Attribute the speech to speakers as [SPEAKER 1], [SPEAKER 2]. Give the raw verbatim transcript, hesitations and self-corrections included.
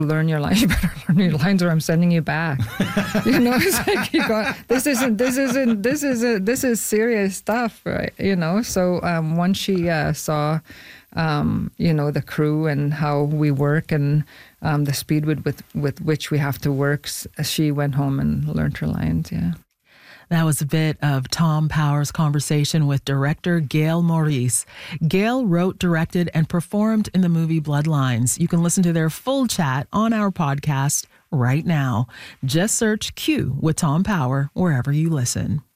[SPEAKER 1] learn your lines. You better learn your lines, or I'm sending you back. You know, it's like you got this isn't this isn't this is a, this is serious stuff, right? You know. So um, once she uh, saw, um, you know, the crew and how we work and um, the speed with, with with which we have to work, she went home and learned her lines. Yeah.
[SPEAKER 2] That was a bit of Tom Power's conversation with director Gail Maurice. Gail wrote, directed, and performed in the movie Bloodlines. You can listen to their full chat on our podcast right now. Just search Q with Tom Power wherever you listen.